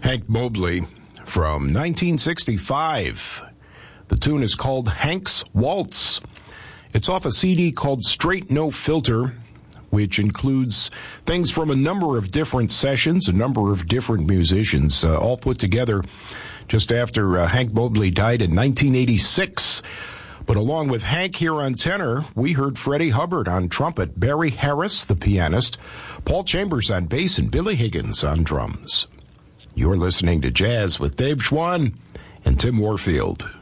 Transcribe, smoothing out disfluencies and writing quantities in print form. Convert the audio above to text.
Hank Mobley from 1965. The tune is called Hank's Waltz. It's off a CD called Straight No Filter, which includes things from a number of different sessions, a number of different musicians, all put together just after Hank Mobley died in 1986. But along with Hank here on tenor, we heard Freddie Hubbard on trumpet, Barry Harris, the pianist, Paul Chambers on bass, and Billy Higgins on drums. You're listening to Jazz with Dave Schwann and Tim Warfield.